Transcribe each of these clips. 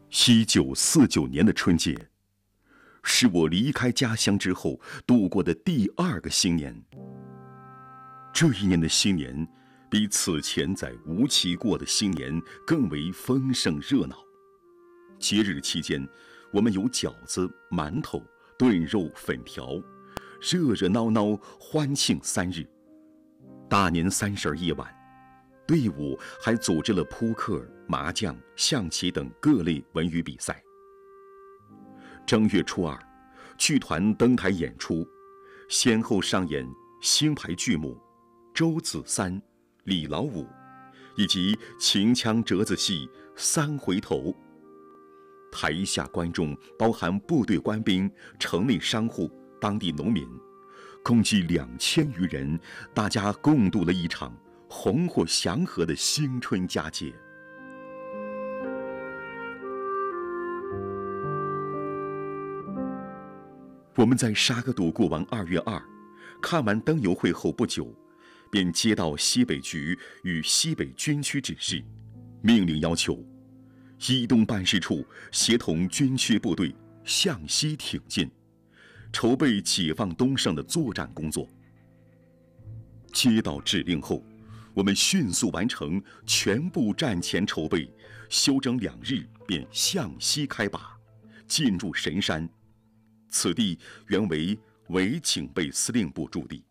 1949年的春节，是我离开家乡之后度过的第2个新年。这一年的新年，比此前在无期过的新年更为丰盛热闹。节日期间，我们有饺子、馒头、炖肉、粉条，热热闹闹欢庆3日。大年30夜晚，队伍还组织了扑克、麻将、象棋等各类文娱比赛。正月初2，剧团登台演出，先后上演新牌剧目《周子三》《李老五》，以及秦腔折子戏《3回头》。台下观众包含部队官兵、城内商户、当地农民，共计2000余人，大家共度了一场红火祥和的新春佳节。我们在沙格赌过完2月2，看完灯油会后不久，便接到西北局与西北军区指示，命令要求一东办事处协同军区部队向西挺进，筹备解放东胜的作战工作。接到指令后，我们迅速完成全部战前筹备，休整2日便向西开拔，进入神山。此地原为伪警备司令部驻地。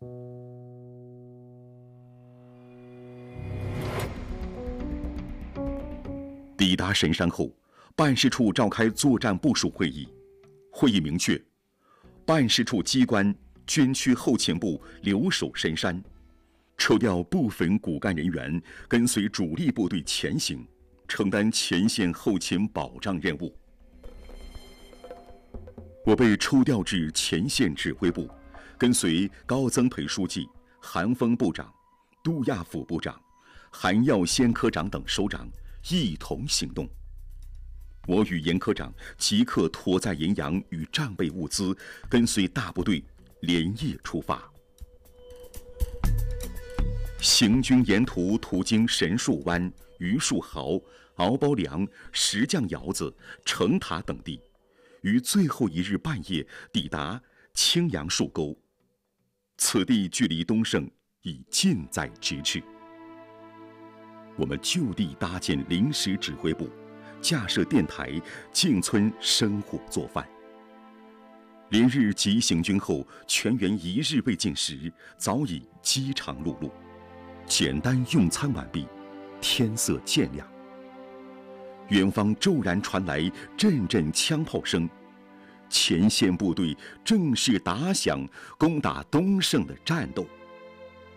抵达神山后，办事处召开作战部署会议。会议明确，办事处机关军区后勤部留守神山，抽调部分骨干人员跟随主力部队前行，承担前线后勤保障任务。我被抽调至前线指挥部，跟随高增培书记、韩峰部长、杜亚甫部长、韩耀先科长等首长一同行动。我与严科长即刻妥载营养与战备物资，跟随大部队连夜出发。行军沿途途经神树湾、榆树壕、敖包梁、石匠窑子、城塔等地，于最后一日半夜抵达青杨树沟。此地距离东胜已近在咫尺。我们就地搭建临时指挥部，架设电台，进村生火做饭。连日急行军后，全员1日未进食，早已饥肠辘辘。简单用餐完毕，天色渐亮。远方骤然传来阵阵枪炮声，前线部队正式打响攻打东胜的战斗。